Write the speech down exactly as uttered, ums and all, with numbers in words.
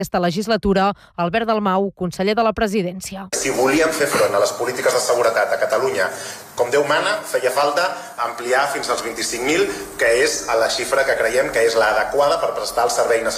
aquesta legislatura, Albert Dalmau, conseller de la Presidència. Si volíem fer front a les polítiques de seguretat a Catalunya, com Déu mana, feia falta ampliar fins als vint-i-cinc mil, que és la xifra que creiem que és l'adequada per prestar el servei necessari